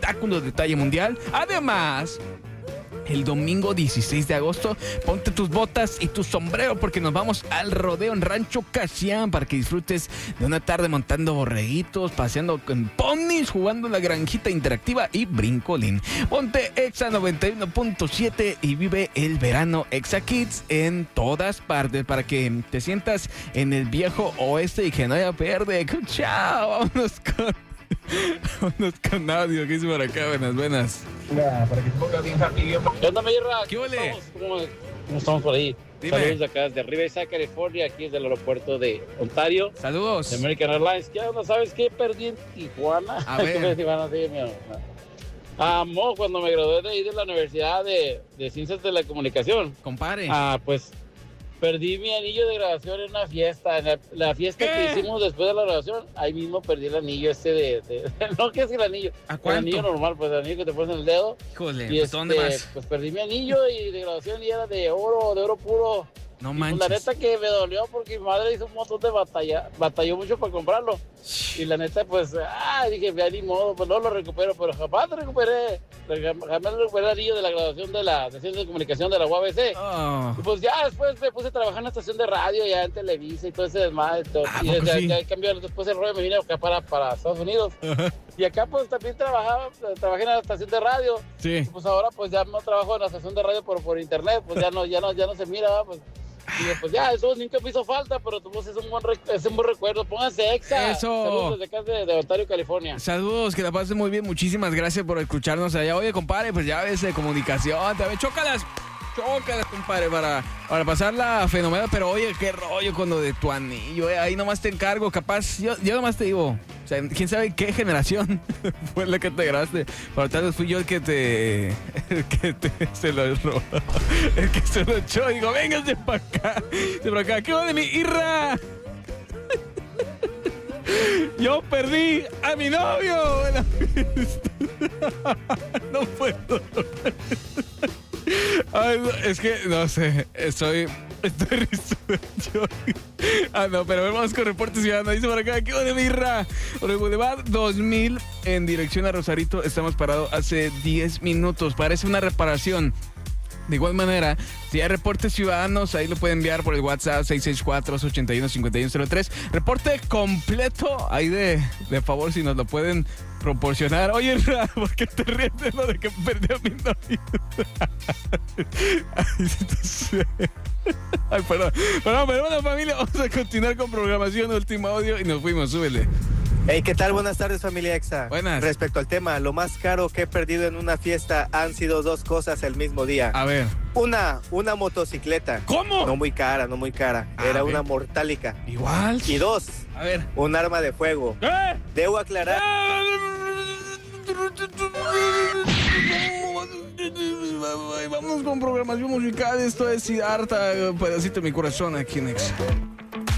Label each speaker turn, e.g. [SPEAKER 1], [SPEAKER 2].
[SPEAKER 1] espectáculo de talla mundial. Además, el domingo 16 de agosto, ponte tus botas y tu sombrero porque nos vamos al rodeo en Rancho Casián para que disfrutes de una tarde montando borreguitos, paseando con ponis, jugando la granjita interactiva y brincolín. Ponte Exa 91.7 y vive el verano Exa Kids en todas partes para que te sientas en el viejo oeste y que no haya pierde. Chao, vámonos con audio que hice por acá. Buenas.
[SPEAKER 2] Para que se ponga bien rápido.
[SPEAKER 3] ¿Qué onda, Mayra?
[SPEAKER 1] ¿Qué ole?
[SPEAKER 3] ¿Cómo estamos por ahí?
[SPEAKER 1] Dime.
[SPEAKER 3] Saludos de acá desde Riverside, California, aquí desde el aeropuerto de Ontario,
[SPEAKER 1] Saludos.
[SPEAKER 3] de American Airlines. ¿Qué onda? ¿Sabes qué? Perdí en Tijuana.
[SPEAKER 1] A ver.
[SPEAKER 3] En Tijuana, sí, mi amor. Cuando me gradué de ahí de la Universidad de Ciencias de la Comunicación,
[SPEAKER 1] Compare.
[SPEAKER 3] pues perdí mi anillo de graduación en una fiesta. En la fiesta que hicimos después de la graduación, ahí mismo perdí el anillo no, ¿qué es el anillo?
[SPEAKER 1] ¿A
[SPEAKER 3] El
[SPEAKER 1] cuánto?
[SPEAKER 3] anillo normal, pues el anillo que te pones en el dedo.
[SPEAKER 1] Híjole,
[SPEAKER 3] Y
[SPEAKER 1] pues ¿dónde vas?
[SPEAKER 3] pues perdí mi anillo y de graduación y era de oro puro.
[SPEAKER 1] No
[SPEAKER 3] Y, pues,
[SPEAKER 1] manches.
[SPEAKER 3] la neta que me dolió porque mi madre hizo un montón de batalló mucho para comprarlo. Y la neta, pues, dije, ya ni modo, pues no lo recupero, pero jamás lo recuperé el anillo de la graduación de la Ciencias de Comunicación de la UABC.
[SPEAKER 1] Oh.
[SPEAKER 3] Y pues ya después me puse a trabajar en una estación de radio, ya en Televisa y todo ese desmadre. Y
[SPEAKER 1] poco sí?
[SPEAKER 3] ya cambió, después el rollo me vine acá para Estados Unidos. Y acá pues también trabajé en la estación de radio.
[SPEAKER 1] Sí.
[SPEAKER 3] Y pues ahora pues ya no trabajo en la estación de radio por internet, pues ya no se mira, pues. Y pues ya, eso nunca me hizo falta, pero tu voz es un buen recuerdo. Pónganse Exa.
[SPEAKER 1] Eso.
[SPEAKER 3] Saludos desde acá de Ontario, California.
[SPEAKER 1] Saludos, que la pases muy bien. Muchísimas gracias por escucharnos allá. Oye, compadre, pues ya ves de comunicación. También chócalas, compadre, para pasarla fenomenal. Pero oye, qué rollo con lo de tu anillo. Ahí nomás te encargo, capaz. Yo nomás te digo. O sea, quién sabe qué generación fue la que te grabaste. Pero tal vez fui yo el que se lo robó. El que se lo echó. Digo, véngase para acá. De por acá. ¿Qué va de mi Irra? Yo perdí a mi novio en la fiesta. No puedo. Ay, no, es que no sé, estoy risueño. No, pero vamos con Reporte Ciudadano. Dice por acá, ¿qué onda, Mirra? Por el Boulevard 2000 en dirección a Rosarito estamos parados hace 10 minutos. Parece una reparación. De igual manera, si hay reportes ciudadanos, ahí lo pueden enviar por el WhatsApp 664-281-5103. Reporte completo, ahí de favor, si nos lo pueden proporcionar. Oye, Ra, ¿por qué te ríes de lo de que perdió mi novio? Ay, perdón. Pero bueno, familia, vamos a continuar con programación, último audio y nos fuimos, súbele.
[SPEAKER 4] Hey, ¿qué tal? Buenas tardes, familia Exa.
[SPEAKER 1] Buenas.
[SPEAKER 4] Respecto al tema, lo más caro que he perdido en una fiesta han sido dos cosas el mismo día.
[SPEAKER 1] A ver.
[SPEAKER 4] Una motocicleta.
[SPEAKER 1] ¿Cómo?
[SPEAKER 4] No muy cara. Era una mortálica.
[SPEAKER 1] Igual.
[SPEAKER 4] Y dos,
[SPEAKER 1] A ver.
[SPEAKER 4] un arma de fuego.
[SPEAKER 1] ¿Qué?
[SPEAKER 4] Debo aclarar.
[SPEAKER 1] Vamos con programación musical. Esto es Siddhartha, pedacito de mi corazón aquí en Exa.